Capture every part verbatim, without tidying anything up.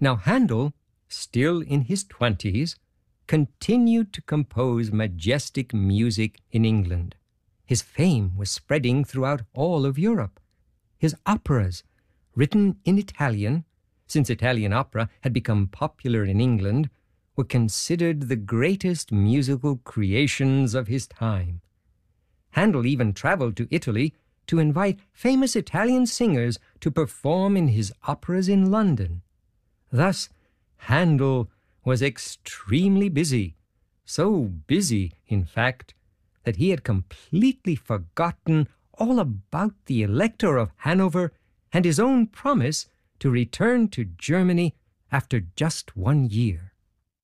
Now Handel, still in his twenties, continued to compose majestic music in England. His fame was spreading throughout all of Europe. His operas, written in Italian, since Italian opera had become popular in England, were considered the greatest musical creations of his time. Handel even traveled to Italy to invite famous Italian singers to perform in his operas in London. Thus, Handel was extremely busy, so busy, in fact, that he had completely forgotten all about the Elector of Hanover and his own promise to return to Germany after just one year.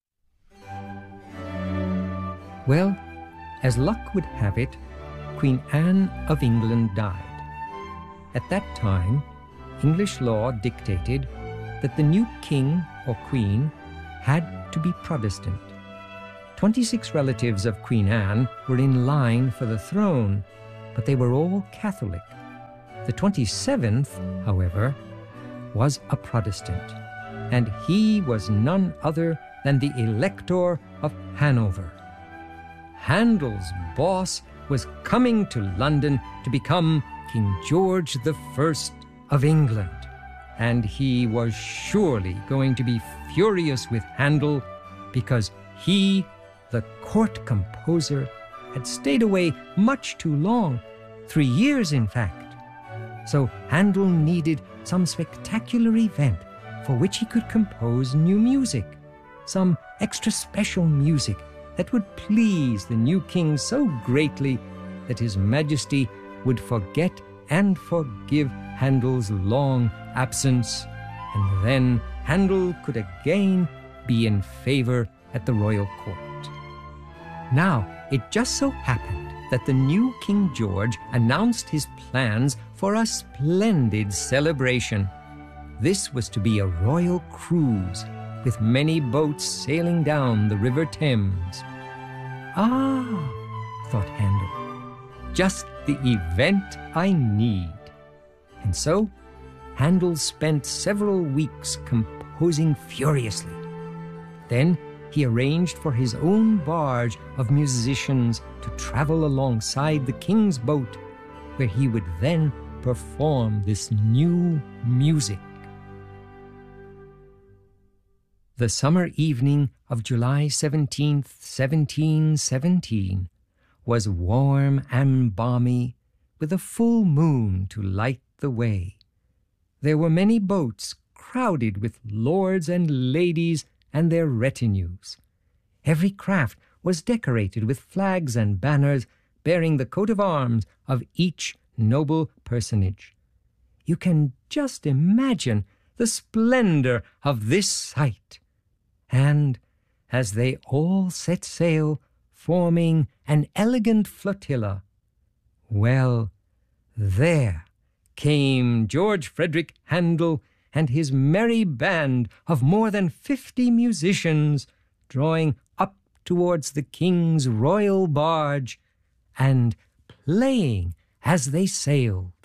Well, as luck would have it, Queen Anne of England died. At that time, English law dictated that the new king or queen had to be Protestant. Twenty-six relatives of Queen Anne were in line for the throne, but they were all Catholic. The twenty-seventh, however, was a Protestant, and he was none other than the Elector of Hanover. Handel's boss was coming to London to become King George the First of England, and he was surely going to be furious with Handel because he, the court composer, had stayed away much too long, three years in fact. So Handel needed some spectacular event for which he could compose new music, some extra special music that would please the new king so greatly that His Majesty would forget and forgive Handel's long absence, and then Handel could again be in favor at the royal court. Now, it just so happened that the new King George announced his plans for a splendid celebration. This was to be a royal cruise, with many boats sailing down the River Thames. Ah, thought Handel, just the event I need. And so, Handel spent several weeks composing furiously. Then he arranged for his own barge of musicians to travel alongside the king's boat, where he would then perform this new music. The summer evening of July seventeenth, seventeen seventeen, was warm and balmy, with a full moon to light the way. There were many boats crowded with lords and ladies and their retinues. Every craft was decorated with flags and banners bearing the coat of arms of each noble personage. You can just imagine the splendor of this sight. And as they all set sail, forming an elegant flotilla, well, there came George Frederick Handel and his merry band of more than fifty musicians, drawing up towards the king's royal barge and playing as they sailed.